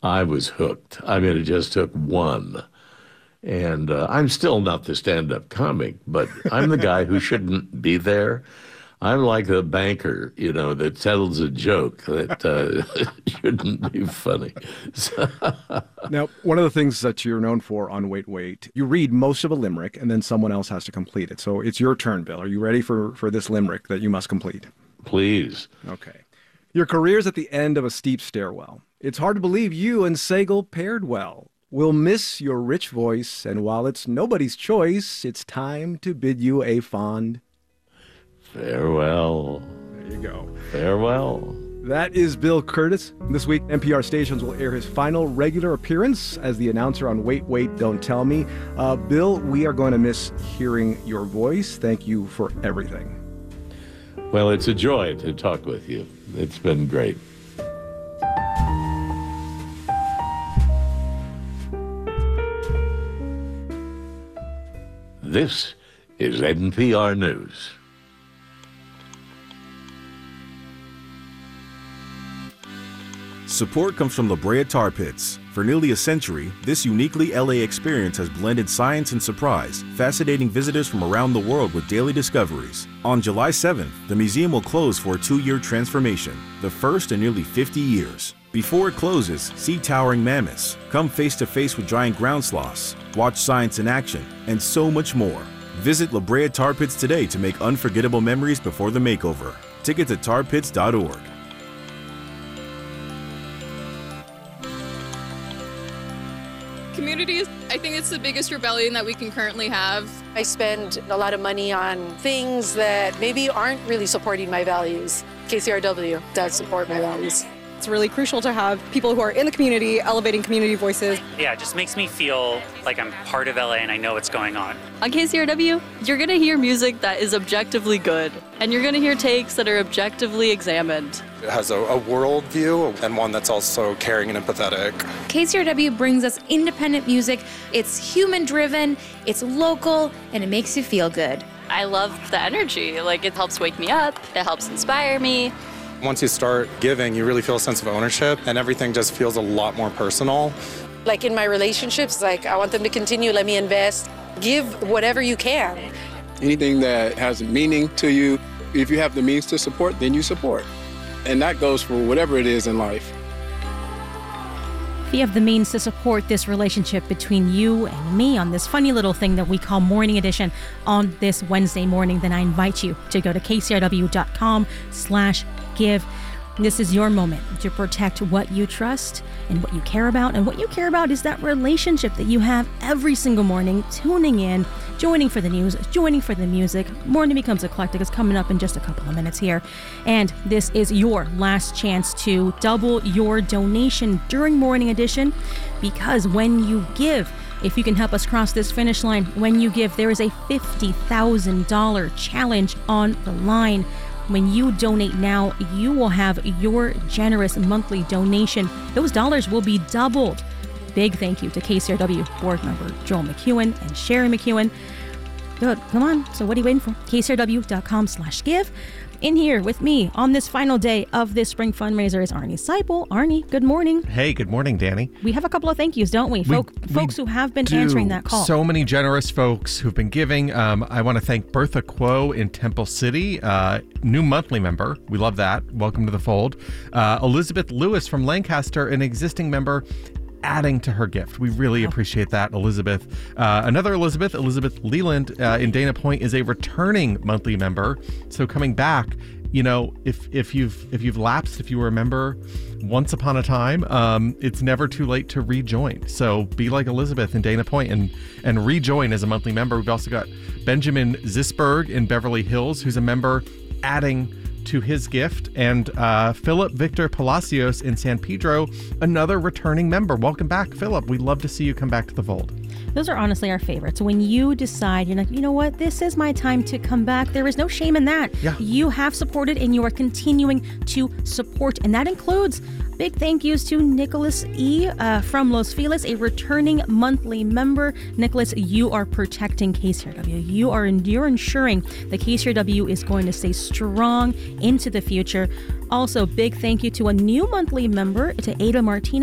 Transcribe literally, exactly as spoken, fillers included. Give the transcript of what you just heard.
I was hooked. I mean, it just took one. And uh, I'm still not the stand-up comic, but I'm the guy who shouldn't be there. I'm like the banker, you know, that tells a joke that uh, shouldn't be funny. So Now, one of the things that you're known for on Wait, Wait, you read most of a limerick and then someone else has to complete it. So it's your turn, Bill. Are you ready for, for this limerick that you must complete? Please. Okay. Your career's at the end of a steep stairwell. It's hard to believe you and Sagal paired well. We'll miss your rich voice, and while it's nobody's choice, it's time to bid you a fond farewell. There you go. Farewell. That is Bill Kurtis. This week, N P R stations will air his final regular appearance as the announcer on Wait, Wait, Don't Tell Me. Uh, Bill, we are going to miss hearing your voice. Thank you for everything. Well, it's a joy to talk with you. It's been great. This is N P R News. Support comes from La Brea Tar Pits. For nearly a century, this uniquely L A experience has blended science and surprise, fascinating visitors from around the world with daily discoveries. On July seventh, the museum will close for a two-year transformation, the first in nearly fifty years. Before it closes, see towering mammoths, come face-to-face with giant ground sloths, watch science in action, and so much more. Visit La Brea Tar Pits today to make unforgettable memories before the makeover. Tickets at tar pits dot org. Communities, I think it's the biggest rebellion that we can currently have. I spend a lot of money on things that maybe aren't really supporting my values. K C R W does support my values. It's really crucial to have people who are in the community elevating community voices. Yeah, it just makes me feel like I'm part of L A and I know what's going on. On K C R W, you're going to hear music that is objectively good, and you're going to hear takes that are objectively examined. It has a, a world view and one that's also caring and empathetic. K C R W brings us independent music. It's human-driven, it's local, and it makes you feel good. I love the energy. Like, it helps wake me up, it helps inspire me. Once you start giving, you really feel a sense of ownership, and everything just feels a lot more personal. Like in my relationships, like I want them to continue, let me invest, give whatever you can. Anything that has meaning to you, if you have the means to support, then you support. And that goes for whatever it is in life. If you have the means to support this relationship between you and me on this funny little thing that we call Morning Edition on this Wednesday morning, then I invite you to go to k c r w dot com slash give. This is your moment to protect what you trust and what you care about. And what you care about is that relationship that you have every single morning, tuning in, joining for the news, joining for the music. Morning Becomes Eclectic is coming up in just a couple of minutes here. And this is your last chance to double your donation during Morning Edition, because when you give, if you can help us cross this finish line, when you give, there is a fifty thousand dollars challenge on the line. When you donate now, you will have your generous monthly donation. Those dollars will be doubled. Big thank you to K C R W board member Joel McEwen and Sherry McEwen. Good, come on. So what are you waiting for? k c r w dot com slash give. In here with me on this final day of this spring fundraiser is Arnie Seipel. Arnie, good morning. Hey, good morning, Danny. We have a couple of thank yous, don't we? Folk, we folks we who have been do. answering that call. So many generous folks who've been giving. Um, I want to thank Bertha Quo in Temple City, uh, new monthly member. We love that. Welcome to the fold. Uh, Elizabeth Lewis from Lancaster, an existing member, adding to her gift. We really appreciate that, Elizabeth. Uh, another Elizabeth, Elizabeth Leland uh, in Dana Point, is a returning monthly member. So coming back, you know, if if you've if you've lapsed, if you were a member once upon a time, um, it's never too late to rejoin. So be like Elizabeth in Dana Point and and rejoin as a monthly member. We've also got Benjamin Zisberg in Beverly Hills, who's a member, adding to his gift, and uh, Philip Victor Palacios in San Pedro, another returning member. Welcome back, Philip. We'd love to see you come back to the fold. Those are honestly our favorites. When you decide, you're like, you know what, this is my time to come back, there is no shame in that. Yeah. You have supported and you are continuing to support. And that includes big thank yous to Nicholas E. Uh, from Los Feliz, a returning monthly member. Nicholas, you are protecting K C R W. You are you're ensuring that K C R W is going to stay strong into the future. Also, big thank you to a new monthly member, to Ada Martinez.